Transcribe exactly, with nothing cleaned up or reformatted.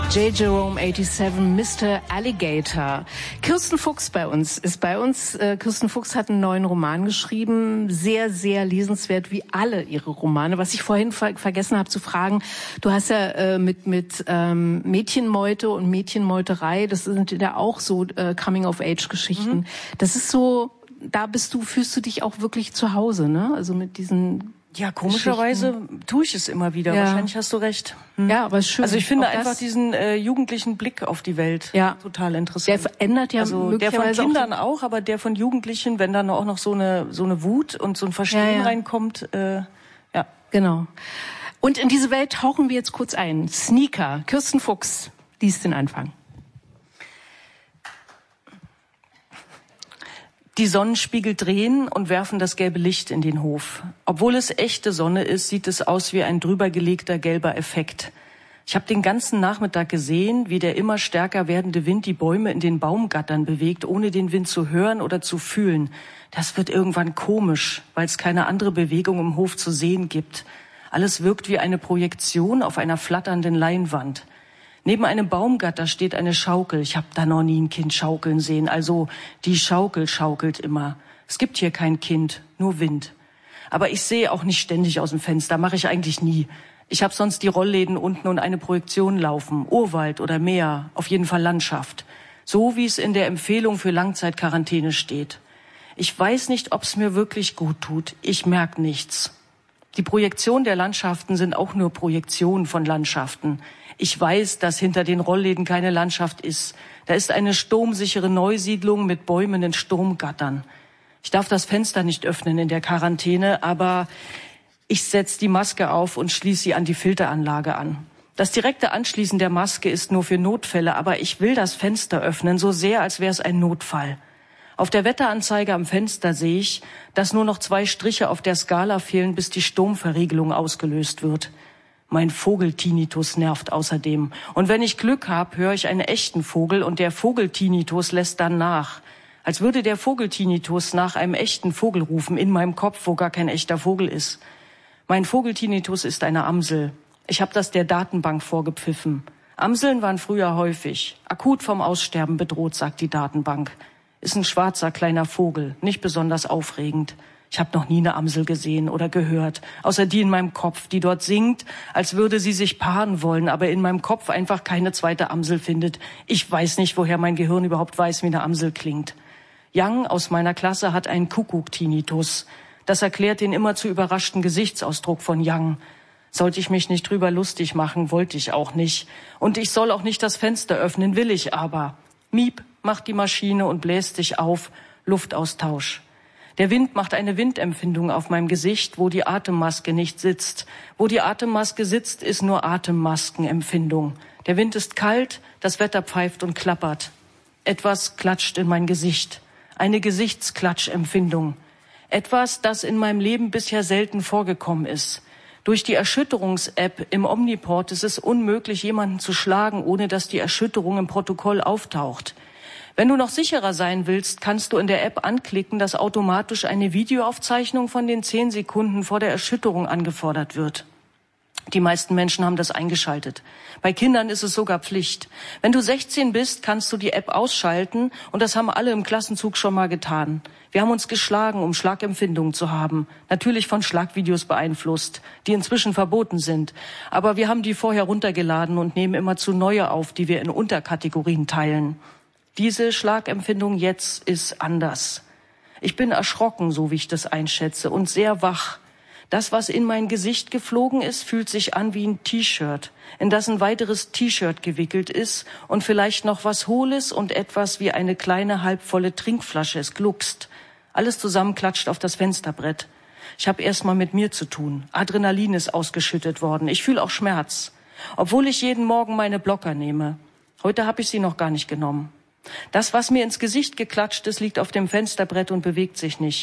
J. Jerome siebenundachtzig, Mister Alligator. Kirsten Fuchs bei uns ist bei uns. Äh, Kirsten Fuchs hat einen neuen Roman geschrieben, sehr, sehr lesenswert, wie alle ihre Romane. Was ich vorhin ver vergessen habe zu fragen, du hast ja äh, mit mit ähm, Mädchenmeute und Mädchenmeuterei, das sind ja auch so äh, Coming-of-Age-Geschichten. Mhm. Das ist so, da bist du, fühlst du dich auch wirklich zu Hause, ne? Also mit diesen Ja, komischerweise tue ich es immer wieder. Ja. Wahrscheinlich hast du recht. Hm. Ja, aber schön. Also ich finde einfach diesen äh, jugendlichen Blick auf die Welt ja. total interessant. Der verändert ja also möglicherweise der von Kindern auch, auch, aber der von Jugendlichen, wenn dann auch noch so eine so eine Wut und so ein Verstehen ja, ja. reinkommt. Äh, ja, genau. Und in diese Welt tauchen wir jetzt kurz ein. Sneaker. Kirsten Fuchs liest den Anfang. Die Sonnenspiegel drehen und werfen das gelbe Licht in den Hof. Obwohl es echte Sonne ist, sieht es aus wie ein drübergelegter gelber Effekt. Ich habe den ganzen Nachmittag gesehen, wie der immer stärker werdende Wind die Bäume in den Baumgattern bewegt, ohne den Wind zu hören oder zu fühlen. Das wird irgendwann komisch, weil es keine andere Bewegung im Hof zu sehen gibt. Alles wirkt wie eine Projektion auf einer flatternden Leinwand. Neben einem Baumgatter steht eine Schaukel. Ich habe da noch nie ein Kind schaukeln sehen. Also die Schaukel schaukelt immer. Es gibt hier kein Kind, nur Wind. Aber ich sehe auch nicht ständig aus dem Fenster, mache ich eigentlich nie. Ich habe sonst die Rollläden unten und eine Projektion laufen. Urwald oder Meer, auf jeden Fall Landschaft. So wie es in der Empfehlung für Langzeitquarantäne steht. Ich weiß nicht, ob es mir wirklich gut tut. Ich merke nichts. Die Projektionen der Landschaften sind auch nur Projektionen von Landschaften. Ich weiß, dass hinter den Rollläden keine Landschaft ist. Da ist eine sturmsichere Neusiedlung mit Bäumen in Sturmgattern. Ich darf das Fenster nicht öffnen in der Quarantäne, aber ich setze die Maske auf und schließe sie an die Filteranlage an. Das direkte Anschließen der Maske ist nur für Notfälle, aber ich will das Fenster öffnen, so sehr, als wäre es ein Notfall. Auf der Wetteranzeige am Fenster sehe ich, dass nur noch zwei Striche auf der Skala fehlen, bis die Sturmverriegelung ausgelöst wird. Mein Vogeltinnitus nervt außerdem. Und wenn ich Glück habe, höre ich einen echten Vogel und der Vogeltinnitus lässt dann nach. Als würde der Vogeltinnitus nach einem echten Vogel rufen in meinem Kopf, wo gar kein echter Vogel ist. Mein Vogeltinnitus ist eine Amsel. Ich habe das der Datenbank vorgepfiffen. Amseln waren früher häufig. Akut vom Aussterben bedroht, sagt die Datenbank. Ist ein schwarzer kleiner Vogel, nicht besonders aufregend. Ich habe noch nie eine Amsel gesehen oder gehört, außer die in meinem Kopf, die dort singt, als würde sie sich paaren wollen, aber in meinem Kopf einfach keine zweite Amsel findet. Ich weiß nicht, woher mein Gehirn überhaupt weiß, wie eine Amsel klingt. Young aus meiner Klasse hat einen Kuckuck-Tinnitus. Das erklärt den immer zu überraschten Gesichtsausdruck von Young. Sollte ich mich nicht drüber lustig machen, wollte ich auch nicht. Und ich soll auch nicht das Fenster öffnen, will ich aber. Miep macht die Maschine und bläst sich auf. Luftaustausch. Der Wind macht eine Windempfindung auf meinem Gesicht, wo die Atemmaske nicht sitzt. Wo die Atemmaske sitzt, ist nur Atemmaskenempfindung. Der Wind ist kalt, das Wetter pfeift und klappert. Etwas klatscht in mein Gesicht. Eine Gesichtsklatschempfindung. Etwas, das in meinem Leben bisher selten vorgekommen ist. Durch die Erschütterungs-App im Omniport ist es unmöglich, jemanden zu schlagen, ohne dass die Erschütterung im Protokoll auftaucht. Wenn du noch sicherer sein willst, kannst du in der App anklicken, dass automatisch eine Videoaufzeichnung von den zehn Sekunden vor der Erschütterung angefordert wird. Die meisten Menschen haben das eingeschaltet. Bei Kindern ist es sogar Pflicht. Wenn du sechzehn bist, kannst du die App ausschalten und das haben alle im Klassenzug schon mal getan. Wir haben uns geschlagen, um Schlagempfindungen zu haben. Natürlich von Schlagvideos beeinflusst, die inzwischen verboten sind. Aber wir haben die vorher runtergeladen und nehmen immerzu neue auf, die wir in Unterkategorien teilen. Diese Schlagempfindung jetzt ist anders. Ich bin erschrocken, so wie ich das einschätze, und sehr wach. Das, was in mein Gesicht geflogen ist, fühlt sich an wie ein T-Shirt, in das ein weiteres T-Shirt gewickelt ist und vielleicht noch was Hohles und etwas wie eine kleine halbvolle Trinkflasche. Es gluckst. Alles zusammen klatscht auf das Fensterbrett. Ich habe erst mal mit mir zu tun. Adrenalin ist ausgeschüttet worden. Ich fühle auch Schmerz, obwohl ich jeden Morgen meine Blocker nehme. Heute habe ich sie noch gar nicht genommen. Das, was mir ins Gesicht geklatscht ist, liegt auf dem Fensterbrett und bewegt sich nicht.